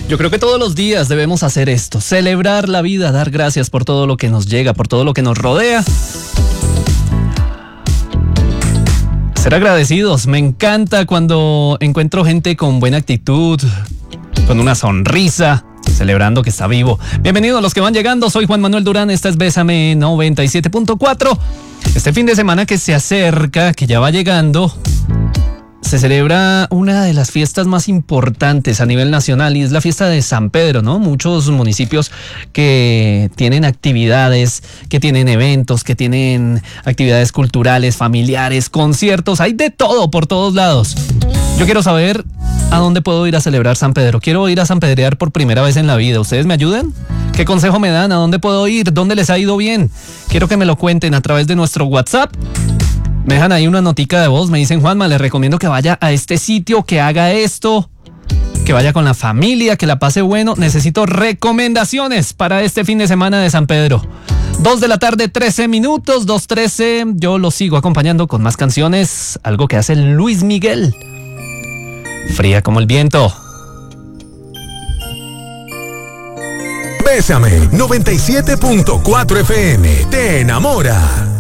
Yo creo que todos los días debemos hacer esto, celebrar la vida, dar gracias por todo lo que nos llega, por todo lo que nos rodea. Ser agradecidos, me encanta cuando encuentro gente con buena actitud, con una sonrisa, celebrando que está vivo. Bienvenidos a los que van llegando, soy Juan Manuel Durán, esta es Bésame 97.4. Este fin de semana que se acerca, que ya va llegando, se celebra una de las fiestas más importantes a nivel nacional y es la fiesta de San Pedro, ¿no? Muchos municipios que tienen actividades, que tienen eventos, que tienen actividades culturales, familiares, conciertos, hay de todo por todos lados. Yo quiero saber a dónde puedo ir a celebrar San Pedro. Quiero ir a sanpedrear por primera vez en la vida. ¿Ustedes me ayudan? ¿Qué consejo me dan? ¿A dónde puedo ir? ¿Dónde les ha ido bien? Quiero que me lo cuenten a través de nuestro WhatsApp. Me dejan ahí una notica de voz, me dicen: Juanma, les recomiendo que vaya a este sitio, que haga esto, que vaya con la familia, que la pase bueno. Necesito recomendaciones para este fin de semana de San Pedro. 2 de la tarde, 13 minutos, 2:13. Yo los sigo acompañando con más canciones, algo que hace Luis Miguel. Fría como el viento. Bésame 97.4 FM. Te enamora.